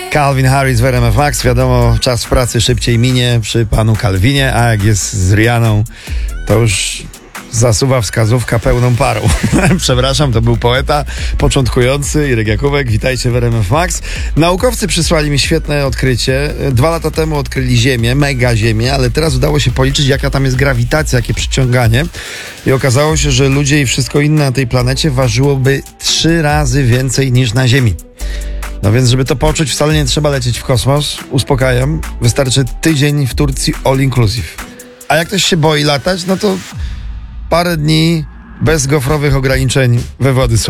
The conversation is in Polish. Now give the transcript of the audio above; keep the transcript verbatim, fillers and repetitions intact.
Calvin Harris w R M F Max. Wiadomo, czas w pracy szybciej minie przy panu Calvinie, a jak jest z Rihanną, to już zasuwa wskazówka pełną parą. Przepraszam, to był poeta początkujący Irek Jakubek. Witajcie w R M F Max. Naukowcy przysłali mi świetne odkrycie. Dwa lata temu odkryli Ziemię, mega Ziemię, ale teraz udało się policzyć, jaka tam jest grawitacja, jakie przyciąganie. I okazało się, że ludzie i wszystko inne na tej planecie ważyłoby trzy razy więcej niż na Ziemi. No więc, żeby to poczuć, wcale nie trzeba lecieć w kosmos. Uspokajam. Wystarczy tydzień w Turcji all inclusive. A jak ktoś się boi latać, no to parę dni bez gofrowych ograniczeń we Władysławiu.